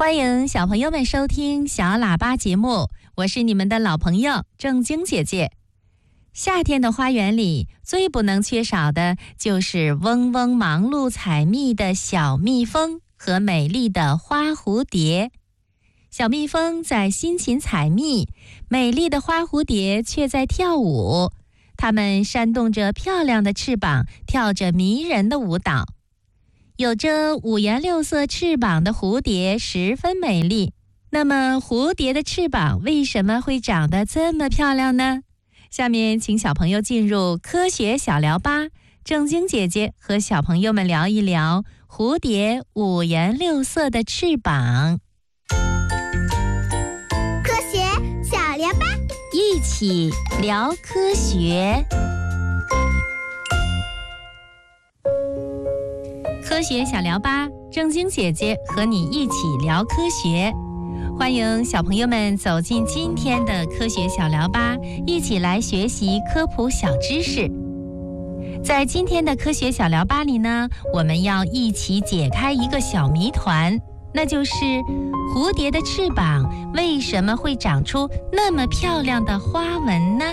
欢迎小朋友们收听小喇叭节目，我是你们的老朋友正晶姐姐。夏天的花园里最不能缺少的就是嗡嗡忙碌采蜜的小蜜蜂和美丽的花蝴蝶。小蜜蜂在辛勤采蜜，美丽的花蝴蝶却在跳舞，它们扇动着漂亮的翅膀，跳着迷人的舞蹈。有着五颜六色翅膀的蝴蝶十分美丽，那么蝴蝶的翅膀为什么会长得这么漂亮呢？下面请小朋友进入科学小聊吧，正晶姐姐和小朋友们聊一聊蝴蝶五颜六色的翅膀。 科学小聊吧， 一起聊科学。科学小聊吧，正晶姐姐和你一起聊科学。欢迎小朋友们走进今天的科学小聊吧，一起来学习科普小知识。在今天的科学小聊吧里呢，我们要一起解开一个小谜团，那就是蝴蝶的翅膀为什么会长出那么漂亮的花纹呢？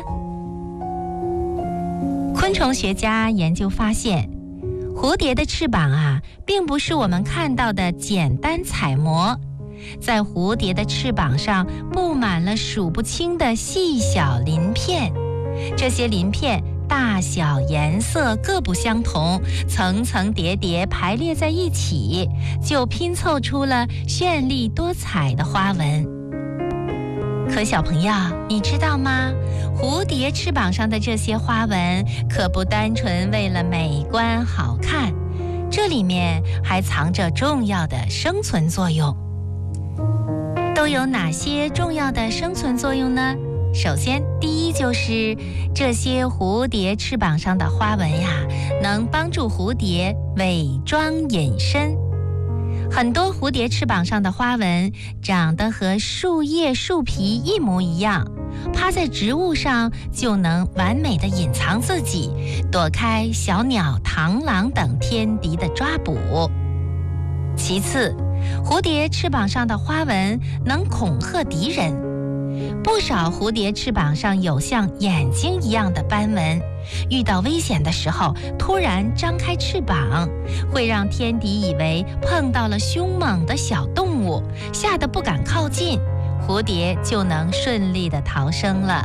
昆虫学家研究发现，蝴蝶的翅膀并不是我们看到的简单彩膜，在蝴蝶的翅膀上布满了数不清的细小鳞片，这些鳞片大小颜色各不相同，层层叠叠排列在一起，就拼凑出了绚丽多彩的花纹。可小朋友，你知道吗？蝴蝶翅膀上的这些花纹可不单纯为了美观好看，这里面还藏着重要的生存作用。都有哪些重要的生存作用呢？首先，第一就是这些蝴蝶翅膀上的花纹能帮助蝴蝶伪装隐身。很多蝴蝶翅膀上的花纹长得和树叶树皮一模一样，趴在植物上就能完美地隐藏自己，躲开小鸟、螳螂等天敌的抓捕。其次，蝴蝶翅膀上的花纹能恐吓敌人，不少蝴蝶翅膀上有像眼睛一样的斑纹，遇到危险的时候突然张开翅膀，会让天敌以为碰到了凶猛的小动物，吓得不敢靠近，蝴蝶就能顺利地逃生了。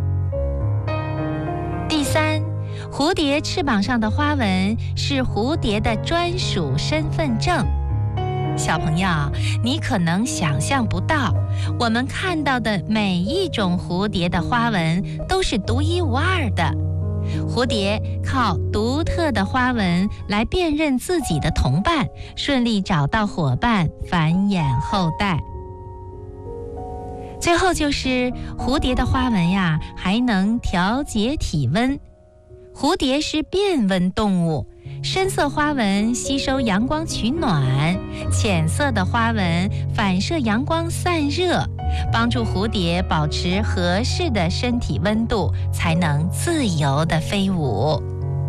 第三，蝴蝶翅膀上的花纹是蝴蝶的专属身份证。小朋友，你可能想象不到，我们看到的每一种蝴蝶的花纹都是独一无二的。蝴蝶靠独特的花纹来辨认自己的同伴，顺利找到伙伴，繁衍后代。最后就是蝴蝶的花纹还能调节体温。蝴蝶是变温动物，深色花纹吸收阳光取暖，浅色的花纹反射阳光散热，帮助蝴蝶保持合适的身体温度，才能自由地飞舞。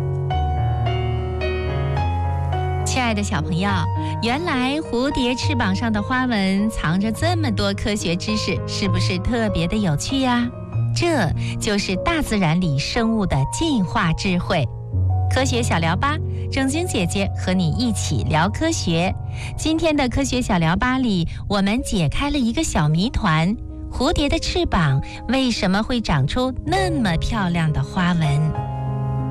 亲爱的小朋友，原来蝴蝶翅膀上的花纹藏着这么多科学知识，是不是特别的有趣呀？这就是大自然里生物的进化智慧。科学小聊吧，正晶姐姐和你一起聊科学。今天的科学小聊吧里，我们解开了一个小谜团：蝴蝶的翅膀为什么会长出那么漂亮的花纹？